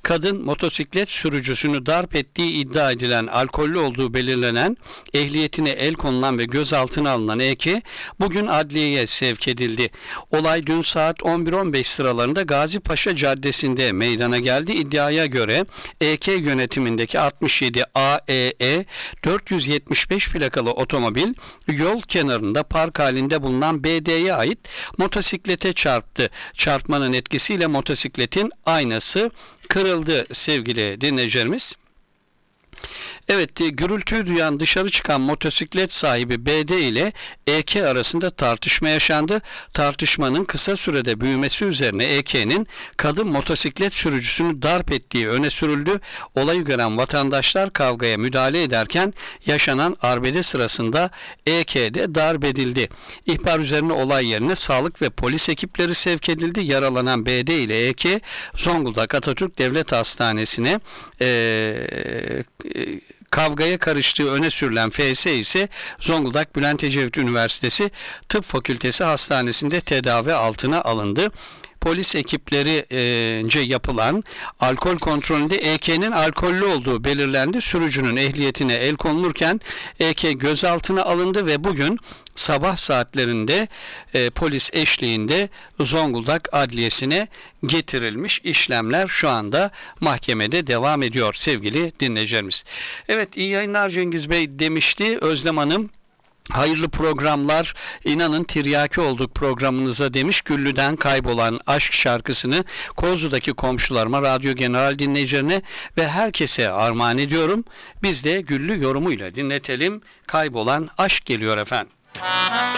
kadın motosiklet sürücüsünü darp ettiği iddia edilen, alkollü olduğu belirlenen, ehliyetine el konulan ve gözaltına alınan EK bugün adliyeye sevk edildi. Olay dün saat 11:15 sıralarında Gazi Paşa Caddesi'nde meydana geldi. İddiaya göre EK yönetimindeki 67 AEE 475 plakalı otomobil yol kenarında park halinde bulunan BD'ye ait motosiklete çarptı. Çarpmanın etkisiyle motosikletin aynası kırıldı sevgili dinleyicilerimiz. Evet, gürültüyü duyan dışarı çıkan motosiklet sahibi BD ile EK arasında tartışma yaşandı. Tartışmanın kısa sürede büyümesi üzerine EK'nin kadın motosiklet sürücüsünü darp ettiği öne sürüldü. Olayı gören vatandaşlar kavgaya müdahale ederken yaşanan arbede sırasında EK de darp edildi. İhbar üzerine olay yerine sağlık ve polis ekipleri sevk edildi. Yaralanan BD ile EK Zonguldak Atatürk Devlet Hastanesi'ne kavgaya karıştığı öne sürülen FS ise Zonguldak Bülent Ecevit Üniversitesi Tıp Fakültesi Hastanesi'nde tedavi altına alındı. Polis ekiplerince yapılan alkol kontrolünde EK'nin alkollü olduğu belirlendi. Sürücünün ehliyetine el konulurken EK gözaltına alındı ve bugün sabah saatlerinde polis eşliğinde Zonguldak Adliyesi'ne getirilmiş. İşlemler şu anda mahkemede devam ediyor sevgili dinleyicilerimiz. Evet, iyi yayınlar Cengiz Bey demişti Özlem Hanım. Hayırlı programlar, inanın tiryaki olduk programınıza demiş. Güllü'den Kaybolan Aşk şarkısını Kozlu'daki komşularıma, radyo general dinleyicilerine ve herkese armağan ediyorum. Biz de Güllü yorumuyla dinletelim. Kaybolan Aşk geliyor efendim.